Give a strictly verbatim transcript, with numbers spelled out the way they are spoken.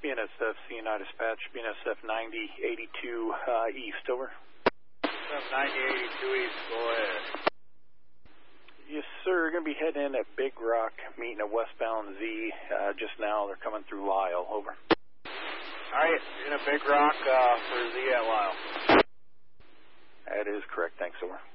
B N S F, C N I dispatch, B N S F ninety eighty-two uh, east, over. ninety eighty-two east, go ahead. Yes, sir. Going to be heading in at Big Rock, meeting a westbound Z uh, just now. They're coming through Lyle, over. All right, in a Big Rock uh, for Z at Lyle. That is correct. Thanks, over.